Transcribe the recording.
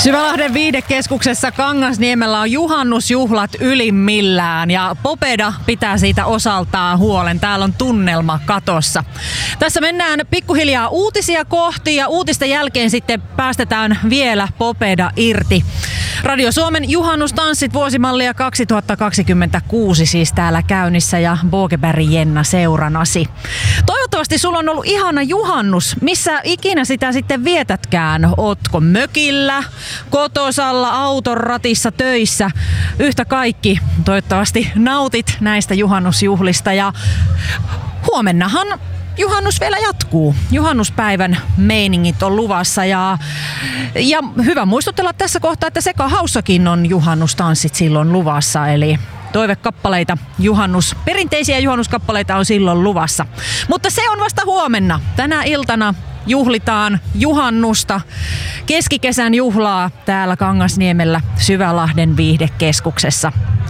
Syvälahden viihdekeskuksessa Kangasniemellä on juhannusjuhlat ylimmillään ja Popeda pitää siitä osaltaan huolen. Täällä on tunnelma katossa. Tässä mennään pikkuhiljaa uutisia kohti ja uutisten jälkeen sitten päästetään vielä Popeda irti. Radio Suomen juhannustanssit vuosimallia 2026 siis täällä käynnissä ja Bogeberg Jenna seuranasi. Toivottavasti sulla on ollut ihana juhannus, missä ikinä sitä sitten vietätkään. Ootko mökillä, kotosalla, auton ratissa, töissä, yhtä kaikki. Toivottavasti nautit näistä juhannusjuhlista ja huomennahan juhannus vielä jatkuu. Juhannuspäivän meiningit on luvassa ja hyvä muistutella tässä kohtaa, että Sekahaussakin on juhannustanssit silloin luvassa, eli toivekappaleita, perinteisiä juhannuskappaleita on silloin luvassa. Mutta se on vasta huomenna. Tänä iltana juhlitaan juhannusta, keskikesän juhlaa täällä Kangasniemellä Syvälahden viihdekeskuksessa.